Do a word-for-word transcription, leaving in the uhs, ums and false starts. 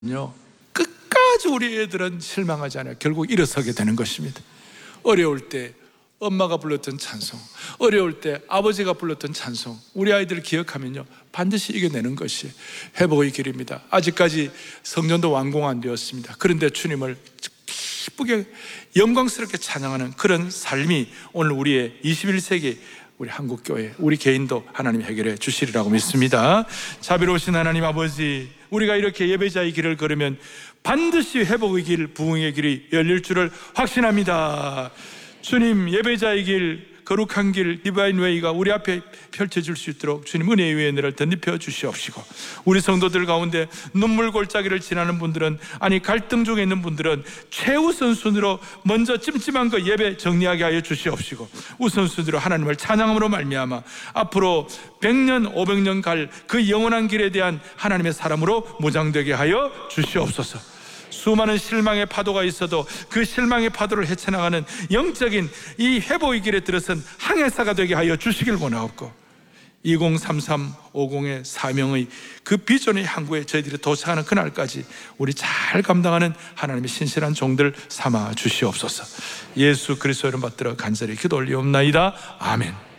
요 끝까지 우리 애들은 실망하지 않아요. 결국 일어서게 되는 것입니다. 어려울 때 엄마가 불렀던 찬송, 어려울 때 아버지가 불렀던 찬송, 우리 아이들을 기억하면요 반드시 이겨내는 것이 회복의 길입니다. 아직까지 성전도 완공 안 되었습니다. 그런데 주님을 기쁘게 영광스럽게 찬양하는 그런 삶이 오늘 우리의 이십일 세기 우리 한국교회, 우리 개인도 하나님이 해결해 주시리라고 믿습니다. 자비로우신 하나님 아버지, 우리가 이렇게 예배자의 길을 걸으면 반드시 회복의 길, 부흥의 길이 열릴 줄을 확신합니다. 주님, 예배자의 길, 거룩한 길, 디바인 웨이가 우리 앞에 펼쳐질 수 있도록 주님 은혜의 위엔을 덧입혀 주시옵시고, 우리 성도들 가운데 눈물 골짜기를 지나는 분들은, 아니 갈등 중에 있는 분들은 최우선순위로 먼저 찜찜한 거 예배 정리하게 하여 주시옵시고, 우선순위로 하나님을 찬양함으로 말미암아 앞으로 백 년 오백 년 갈 그 영원한 길에 대한 하나님의 사람으로 무장되게 하여 주시옵소서. 수많은 실망의 파도가 있어도 그 실망의 파도를 헤쳐나가는 영적인 이 회복의 길에 들어선 항해사가 되게 하여 주시길 원하옵고, 이공삼삼 오공의 사명의 그 비전의 항구에 저희들이 도착하는 그날까지 우리 잘 감당하는 하나님의 신실한 종들 삼아 주시옵소서. 예수 그리스도 이름 받들어 간절히 기도 올리옵나이다. 아멘.